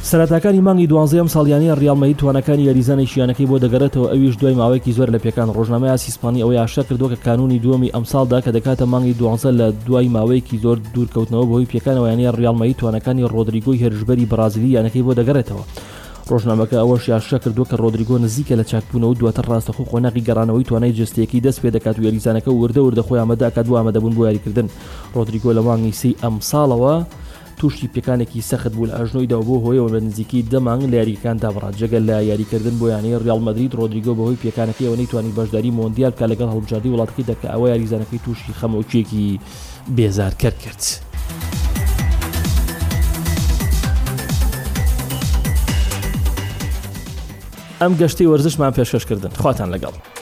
سەرەتاکانی مانگی 12 ساڵیانەی ڕیال مەدرید توانەکانی یاریزانی شیانەکەی بۆ دەگەڕێتەوە، ئەویش دوای ماوەیەکی زۆر لە پێکان. ڕۆژنامەی ئاسی ئیسپانی ئەوەی ئاشکرا کردووە کە کانونی دووەمی ئەمساڵدا کە دەکاتە مانگی 12 لە دوای ماوەیەکی زۆر دوورکەوتنەوە بەهۆی پێکانەوە یانەی ڕیال مەدرید توانەکانی ڕۆدریگۆی هێرشبەری برازیلی یانەکەی بۆ دەگەڕێتەوە. ڕۆژنامەکە ئەوەش ئاشکرا کردووە کە ڕۆدریگۆ نزیکە لە چاکبوونەوە و دواتر ڕاستەخۆ قۆناغی گەڕانەوەی توانای جستەیەکی دەست پێ دەکات و یاریزانەکە وردە خۆی ئامادەکات بۆ ئامادەبوون بۆ یاریکردن. ڕۆدریگۆ لە مانگی 3 ئەمساڵەوە توشی پێکانێکی سەخت بوو لە ئەژنۆیدا بۆ هۆیەوە بە نزیکی 10 مانگ لە یاریەکاندا بڕات. جەگەل لە یاریکردن بۆ یانەی ڕیال مەدرید، ڕۆدریگۆ بەهۆی پێکانەکەیەوە نەیتوانی بەشداری مۆندیال بکات لەگەڵ هەڵبژاردنی وڵاتەکەیدا کە ئەوە یاریزانەکەی توشی خەمۆکیێکی بێزارکەر کرد. ئەم گەشتەی وەرزشمان پێشکەشکردن. خواتان لەگەڵ.